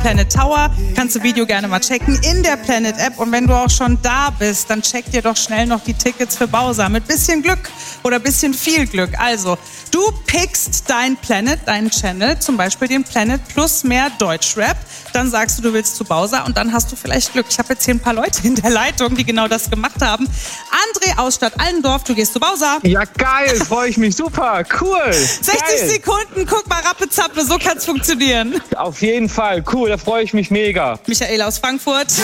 Planet Tower. Kannst du Video gerne mal checken in der Planet App. Und wenn du auch schon da bist, dann check dir doch schnell noch die Tickets für Bowser. Mit bisschen Glück oder bisschen viel Glück. Also, du pickst dein Planet, deinen Channel, zum Beispiel den Planet plus mehr Deutschrap. Dann sagst du willst zu Bowser und dann hast du vielleicht Glück. Ich habe jetzt hier ein paar Leute in der Leitung, die genau das gemacht haben. André aus Stadt Allendorf, du gehst zu Bowser. Ja, geil, freue ich mich, super, cool. 60 geil. Sekunden, guck mal, Rappezappe, so kann's funktionieren. Auf jeden Fall, cool, da freue ich mich mega. Michael aus Frankfurt.